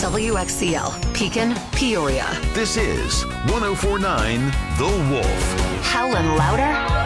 WXCL, Pekin, Peoria. This is 1049 The Wolf. Howlin' louder?